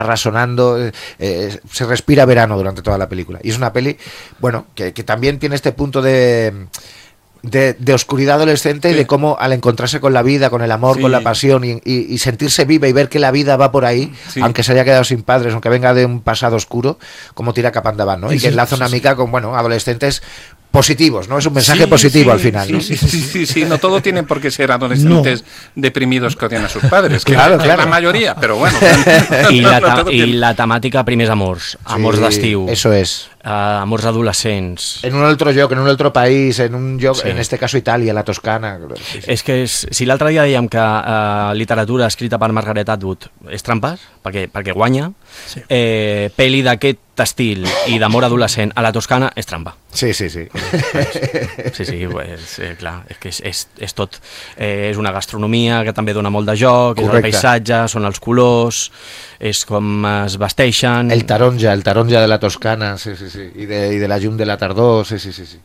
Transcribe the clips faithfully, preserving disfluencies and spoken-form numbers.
resonando, eh, se respira verano durante toda la película. Y es una peli, bueno, que, que también tiene este punto de... De, de oscuridad adolescente sí. Y de cómo al encontrarse con la vida, con el amor, sí. Con la pasión y, y, y sentirse viva y ver que la vida va por ahí, sí. Aunque se haya quedado sin padres, aunque venga de un pasado oscuro, como tira cap endavant, ¿no? Sí, y que enlaza una sí, mica sí. Con, bueno, adolescentes positivos, ¿no? Es un mensaje sí, positivo sí, al final, sí, ¿no? Sí, sí, sí, sí, no todo tiene por qué ser adolescentes no. Deprimidos que odian a sus padres, que claro, es claro. La mayoría, pero bueno. I la, ta- i la temàtica primers amors, amors sí, d'estiu. Eso es. Uh, amors adolescents. En un otro lloc, en un otro país, en un lloc, sí. En este caso Itàlia, la Toscana. Sí, sí. És que és, si l'altre dia dèiem que uh, literatura escrita per Margaret Atwood és trampes, perquè, perquè guanya, sí. eh, pel·li d'aquest estil i d'amor adolescent a la Toscana és trampa. Sí, sí, sí. Sí, sí, pues, eh, clar, és que és, és, és tot. Eh, és una gastronomia que també dona molt de joc, correcte. És el paisatge, són els colors, és com es vesteixen... El taronja, el taronja de la Toscana, sí, sí, sí, i de, i de la llum de la tardor, sí, sí, sí. sí.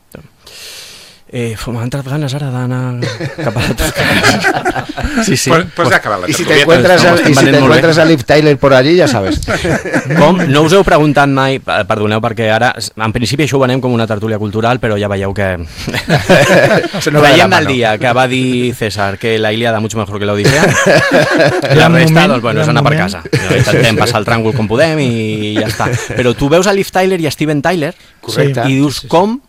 Eh, m'ha entrat ganes ara d'anar cap a la Toscana. Sí, sí. Pues, pues ja ha acabat la I si t'encuentres a, si te a Liv Tyler por allí, ja sabes. Com? No us heu preguntat mai, perdoneu, perquè ara, en principi això ho venem com una tertúlia cultural, però ja veieu que... no veiem del dia que va dir César que la Ilíada mucho mejor que la Odissea. La resta, doncs, bueno, és anar per casa. Intentem passar el tràngol com podem i ja està. Però tu veus a Liv Tyler i a Steven Tyler correcte. I dius com...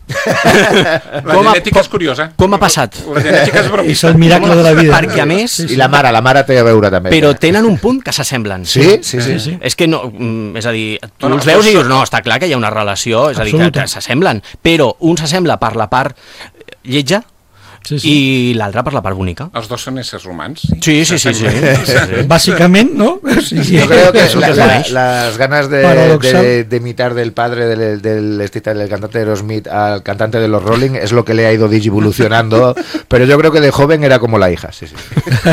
La com genètica ha, és curiosa. Com ha passat? La genètica és bromista. És el miracle de la vida. Perquè a més... I la mare, la mare té a veure també. Però tenen un punt que s'assemblen. Sí, sí, sí. sí. És que no... És a dir, tu no, els veus i dius, no, està clar que hi ha una relació, és a dir, que, que s'assemblen, però un s'assembla per la part lletja, sí, sí. I l'altre per la part bonica. Els dos són éssers humans. Sí, sí, sí. sí, sí, sí, sí. Básicamente, ¿no? Sí, sí. Yo creo que la, la, las ganas de, de, de imitar del padre del, del, del, del cantante de Aerosmith al cantante de los Rolling es lo que le ha ido digivolucionando, pero yo creo que de joven era como la hija. Sí, sí.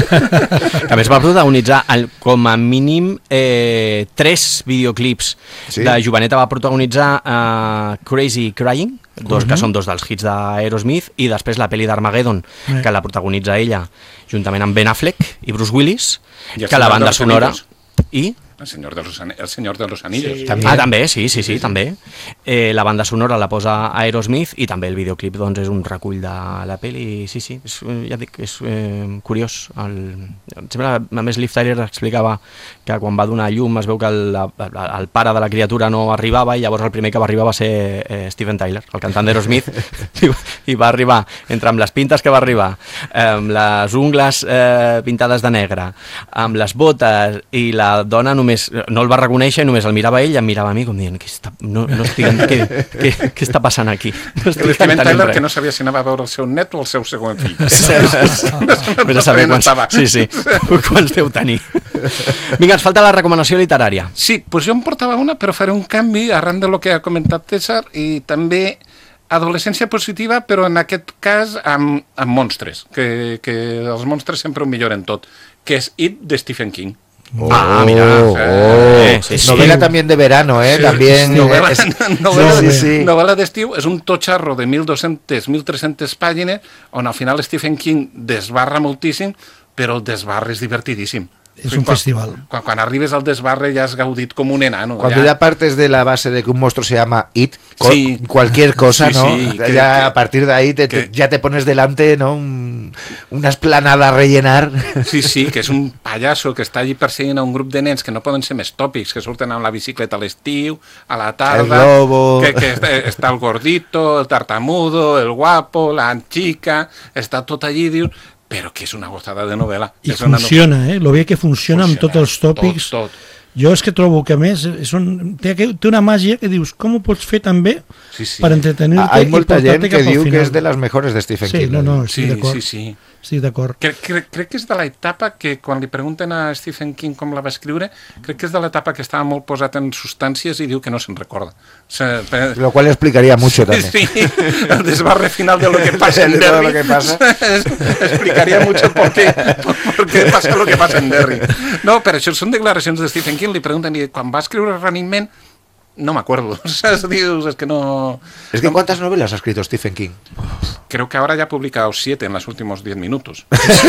A més va protagonitzar el, com a mínim eh, tres videoclips. Sí? De joveneta va protagonitzar uh, Crazy Crying, dos, uh-huh. que són dos dels hits d'Aerosmith, i després la pel·li d'Armageddon, uh-huh. que la protagonitza ella juntament amb Ben Affleck i Bruce Willis, I que la banda sonora i El Senyor de los, el Senyor de los Anillos. Sí. Ah, també, sí, sí, sí, sí. també. Eh, la banda sonora la posa Aerosmith i també el videoclip doncs, és un recull de la pel·li. Sí, sí, és, ja dic, és eh, curiós. El... Sempre, a més, Liv Tyler explicava que quan va donar llum es veu que el, el pare de la criatura no arribava i llavors el primer que va arribar va ser eh, Steven Tyler, el cantant d'Aerosmith, i, i va arribar, entre amb les pintes que va arribar, amb les ungles eh, pintades de negre, amb les botes i la dona només Només, no el va reconèixer i només el mirava ell i em mirava a mi com dient què està, no, no estic, què, què, què està passant aquí? No Steven Tyler que no sabia si anava a veure el seu net o el seu segon fill. Vés a saber quants, sí, sí, quants deu tenir. Vinga, ens falta la recomanació literària. Sí, doncs jo em portava una, però faré un canvi arran de lo que ha comentat César i també adolescència positiva, però en aquest cas amb, amb monstres, que, que els monstres sempre ho milloren tot, que és It de Stephen King. Oh, ah, mira, oh, eh, sí, sí. Novela también de verano, eh, sí, también novela, es, novela, sí, sí, sí. novela d'estiu, és un totxarro de mil dos-centes a mil tres-centes pàgines on al final Stephen King desbarra moltíssim, però el desbarre és divertidíssim. Es un quan, festival. Quan, quan arribes al desbarre ya has gaudit como un enano. Cuando ya, ya partes de la base de que un monstruo se llama It, sí. cualquier cosa, sí, ¿no? Sí, ya que, a partir de ahí te, que, te, ya te pones delante, ¿no? Un, una esplanada a rellenar. Sí, sí, que és un pallasso que està allí perseguint a un grup de nens que no poden ser més tòpics, que surten amb la bicicleta a l'estiu, a la tarda, el globo, que, que està, està el gordito, el tartamudo, el guapo, la chica, està tot allí, dius... però que és una gozada de novel·la. I és funciona, no... eh? Lo bé que funciona, funciona amb tots els tòpics. Tot, tot. Jo és que trobo que, a més, és un... té, té una màgia que dius, com ho pots fer tan bé sí, sí. per entretenir-te Hay i molta gent portar-te que cap al diu final. que és de les mejores de Stephen sí, King. No, no, estic sí, d'acord. sí, sí. Estic d'acord. Crec, crec, crec que és de l'etapa que, quan li pregunten a Stephen King com la va escriure, crec que és de l'etapa que estava molt posat en substàncies i diu que no se'n recorda. O sea, per... Lo cual explicaría mucho también. Sí, el desbarre final de lo que pasa en Derry lo que pasa. explicaría mucho por qué, por, por qué pasa lo que pasa en Derry. No, però això són declaracions de Stephen King, li pregunten, i quan va escriure Running Man no me acuerdo. ¿Sabes? Dios, es que no... Es que ¿cuántas novelas ha escrito Stephen King? Creo que ahora ya ha publicado siete en los últimos diez minutos.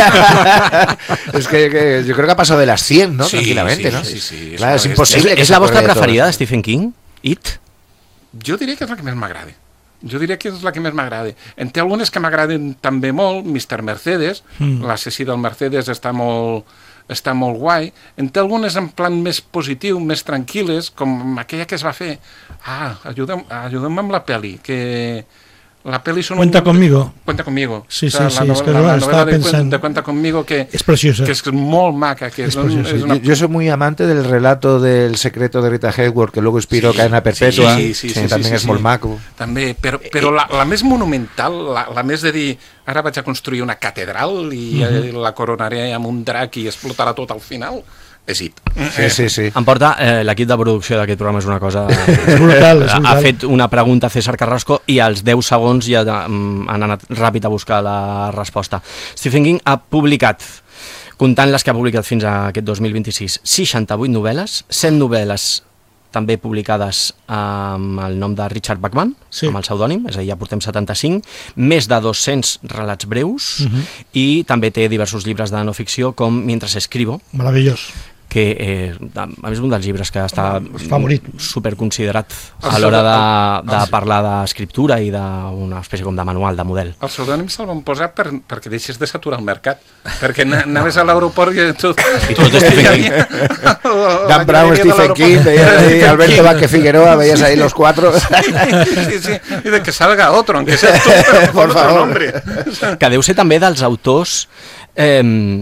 Es que, que yo creo que ha pasado de las cien, ¿no? Sí, Tranquilamente, sí, ¿no? sí, sí, Claro, es es una imposible. És, que és se la vostra acuerde de todo preferida, de esto. Stephen King? It? Jo diria que és la que més m'agrada. Jo diria que és la que més m'agrada. En té algunes que m'agraden també molt, mister Mercedes, mm. l'assassí del Mercedes està molt, està molt guai. En té algunes en plan més positiu, més tranquil·les, com aquella que es va fer. Ah, ajuda'm, ajuda'm amb la peli, que... La peli son Cuenta un... conmigo. Cuenta conmigo. Sí, o sea, sí, la sí, no, es que la, la estaba novela de, pensando. de Cuenta conmigo que, Es preciosa. que és molt maca. Que és, Es un, preciosa. és una... Yo, yo soy muy amante del relato del secreto de Rita Hayworth, que luego inspiró Sí, Cadena Perpetua, sí, sí, sí, que sí, también sí, es sí. molt maco. També, però, però la, la més monumental, la, la més de dir ara vaig a construir una catedral i uh-huh. la coronaré amb un drac i explotarà tot al final, és It. Sí, sí, sí. Em porta, eh, l'equip de producció d'aquest programa és una cosa... És brutal, és Ha brutal. fet una pregunta a César Carrasco i als deu segons ja mm, han anat ràpid a buscar la resposta. Stephen King ha publicat, comptant les que ha publicat fins a aquest dos mil vint-i-sis, seixanta-vuit novel·les, cent novel·les també publicades amb el nom de Richard Bachman, Sí. amb el pseudònim, és a dir, ja portem setanta-cinc, més de dos-cents relats breus, Mhm. i també té diversos llibres de no ficció, com Mientras escribo, Meravellós. que eh, a més un dels llibres que està Favorit. superconsiderat El a l'hora de, pseudònim- de el- parlar d'escriptura i d'una espècie com de manual, de model. El pseudònim se'l van posar per, perquè deixés de saturar el mercat. Perquè na- anaves a l'aeroport i tot... I tot Stephen King. Dan Brown, Stephen King, veías ahí Alberto Vázquez Figueroa, veías ahí los cuatro. Sí, sí, y de que salga otro, aunque sea tú, pero Por por otro favor. nombre. Que deu ser també dels autors eh,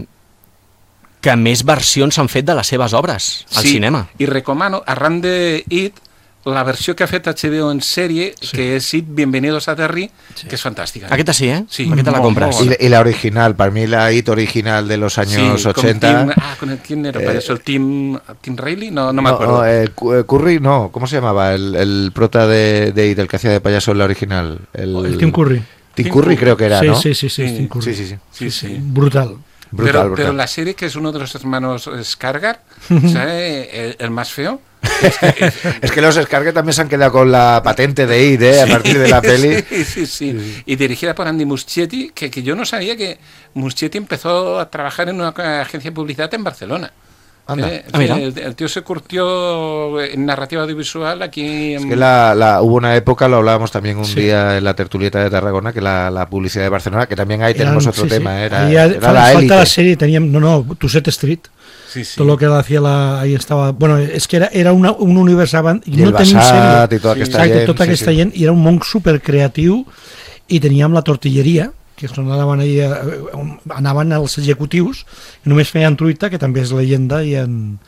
que més versions s'han fet de les seves obres al Sí, cinema. I recomano, arran de It, la versió que ha fet H B O en sèrie, sí. que és It, Bienvenidos a Terry, sí. que és fantàstica. Aquesta sí, eh? Sí, Aquesta la molt, compres. molt Y, y la original, para mí la hit original de los años sí, con ochenta. Tim, ah, con el, ¿quién era? Eh, ¿El Tim, Tim Riley? No, no me No, acuerdo. no, eh, Cu- eh, Curry, no, ¿cómo se llamaba? El, el prota de, de It, el que hacía de payaso en la original. El, El Tim Curry. Tim Tim Curry Curry. creo que era, Sí, ¿no? sí, sí, sí, Sí, Tim Curry. Sí, sí, sí. sí, sí. Brutal. Brutal, pero, brutal. pero la serie que es uno de los hermanos Skarsgård, ¿sabe? El, el más feo. Es que, Es que los Scarge también se han quedado con la patente de It, ¿eh? A partir de la peli. Sí, sí, sí. Y dirigida por Andy Muschietti, que, que yo no sabía que Muschietti empezó a trabajar en una agencia de publicidad en Barcelona. Anda. Eh, Ah, mira. el, el tío se curtió en narrativa audiovisual aquí en... Es que la, la, hubo una época, lo hablábamos también un Sí. día en la tertulieta de Tarragona, que la, la publicidad de Barcelona, que también ahí tenemos Eran- otro sí, sí. tema, era, Ahí ya- era fal- la falta élite. la serie, teníem, no, no, Tusset Street, Sí, sí. todo lo que hacía la, ahí estaba, bueno, es que era, era una, un univers abans, I no el tenim Bassat sèrie. i tota Sí. aquesta Exacte, gent. tota aquesta gent, i era un món supercreatiu, i teníem la tortilleria, que són anaven, ahí, a- anaven els executius, i només feien truita, que també és leyenda, i en,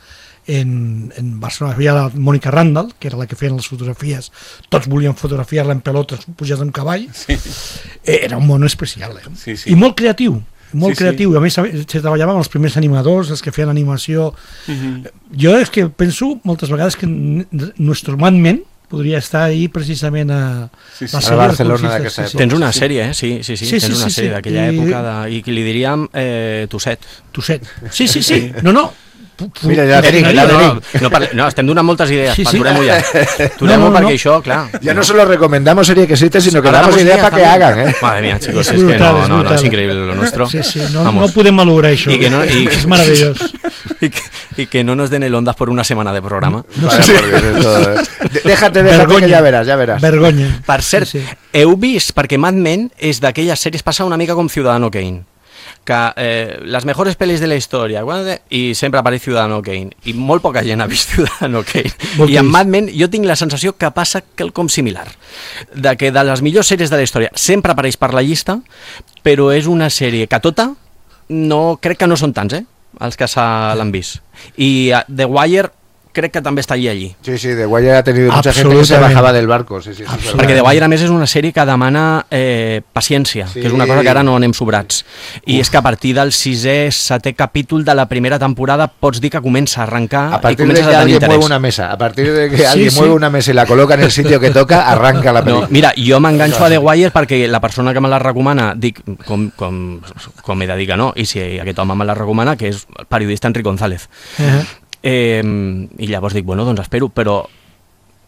en, en Barcelona hi havia la Mònica Randall, que era la que feien les fotografies, tots volien fotografiar-la en pelotes pujats en cavall. Sí. Eh, era un món especial, eh? Sí, sí. I molt creatiu, molt Sí, sí. creatiu. A més, se treballava amb els primers animadors, els que feien animació. Mhm. Jo és que penso moltes vegades que n- nuestro Mad Men podria estar ahí precisament a Sí, sí. la A sèrie Barcelona dels d'aquesta cursis, Tens una sí. sèrie, eh? Sí, sí, sí, Sí, sí, tens una sí, sèrie sí. d'aquella I- època de, i que li diríem eh, Tusset. Tusset. Sí, sí, sí. No, no. Pu- pu- Mira, ja tenim, funcionaria. ja no, tenim. no, no, parle, no, estem donant moltes idees, Sí, sí, sí. sí. Aturem-ho ja. Aturem-ho No, no, perquè no. això, clar... Ya no solo recomendamos serie que existe, sino que Ahora damos idea para que también. hagan, ¿eh? Madre mía, chicos, Es es, que brutal, no, es no, no, brutal. es increíble lo nuestro. Sí, sí, no, Vamos. no podem valorar això. I que no- i- És meravellós. Y que, y que no nos den el ondas por una semana de programa. Vaya, por Dios, esto, eh. De- Déjate, déjate Vergonya. que ya verás, ya verás. Vergonya. Per cert, Sí, sí. heu vist, perquè Mad Men és d'aquelles sèries, passa una mica com Ciudadano Kane, que eh, les mejores pel·lis de la història, i sempre apareix Ciudadano Kane, i molt poca gent ha vist Ciudadano Kane. Molt I en trist. Mad Men jo tinc la sensació que passa quelcom similar, de que de les millors sèries de la història sempre apareix per la llista, però és una sèrie que tota, no, crec que no són tants, eh, els que se l'han vist. I uh, The Wire crec que també està allí allí. Sí, sí, The Wire ha tenido mucha gente que se Absolutament. bajaba del barco. Sí, sí, sí, Absolutament. Perquè The Wire, a més, és una sèrie que demana eh, paciència, Sí. que és una cosa que ara no anem sobrats. I és que a partir del sisè, setè capítol de la primera temporada pots dir que comença a arrencar A i partir de comences que a tenir alguien interès. mueve una mesa, a partir de que Sí, alguien sí. mueve una mesa y la coloca en el sitio que toca, arranca la No, película. mira, jo m'enganxo a The Wire perquè la persona que me la recomana, dic, com, com, com he de dir que no, i si aquest home me la recomana, que és el periodista Enric González. Eh, Eh, I llavors dic, bueno, doncs espero, però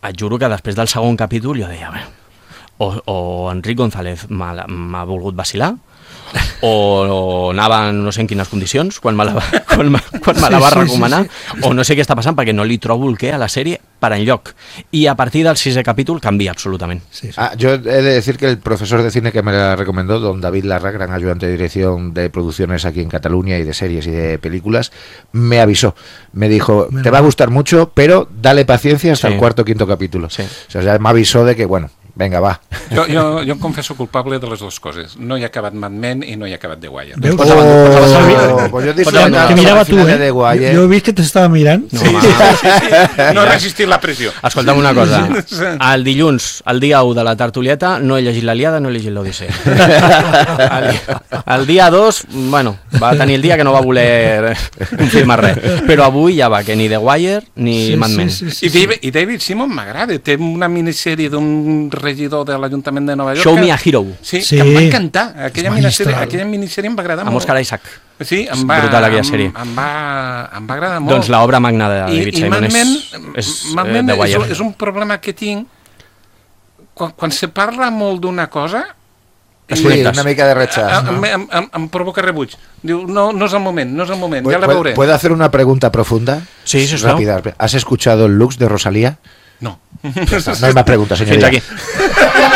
et juro que després del segon capítol jo deia, bé, o, o Enric González m'ha m'ha volgut vacilar, o, o anava en no sé en quines condicions quan me la va, quan me, quan me la va Sí, sí, recomanar, sí, sí. o no sé què està passant perquè no li trobo el què a la sèrie per enlloc. I a partir del sisè capítol canvia absolutament. Sí, sí. Ah, yo he de decir que el profesor de cine que me la recomendó, don David Larra, gran ayudante de dirección de producciones aquí en Cataluña y de series y de películas, me avisó. Me dijo, Bueno. te va a gustar mucho, pero dale paciencia hasta Sí. el cuarto o quinto capítulo. Sí. O sea, ya me avisó de que, bueno, venga, va. Jo, jo, jo em confesso culpable de les dues coses. No hi ha acabat Mad Men i no hi ha acabat The Wire. Veus? Pots abandonar, pots abandonar. Oh, pues yo Pots disfruté abandonar. tanto Que mirava al tu, final eh? de The Wire. Jo, jo he vist que t'estava mirant. No, Sí, home. sí, sí, sí. No he resistit la pressió. Escolta'm una cosa, el dilluns, el dia u de la tertulieta, no he llegit l'Iliada, no he llegit l'Odissea. El, el dia dos, bueno, va tenir el dia que no va voler confirmar res, però avui ja va, que ni The Wire ni Sí, Mad sí, Men. sí, sí, I sí. David, i David Simon m'agrada. Té una minissèrie d'un regidor de l'Ajuntament de Nova York. Show que- me a hero. Sí, Sí. que em va encantar. Aquella És minissèrie, magistral. aquella minissèrie em va agradar Amb molt. Oscar Isaac. Sí, És em va, brutal aquella em, sèrie. Em va, em va agradar molt. Doncs l'obra magna de I, David i Simon Mad és, Men, és Mad eh, Men The és, Wire. és un problema que tinc quan, quan se parla molt d'una cosa Sí, Desconnectes. una mica de rechazo. em, em, em, em provoca rebuig. Diu, no, no és el moment, no és el moment, ja la ¿Puedo, veuré. ¿Puedo hacer una pregunta profunda? Sí, sí, claro. Rápida. ¿Has escuchado el Lux de Rosalía? No. Ya está, no hay más preguntas, Fins señoría. aquí.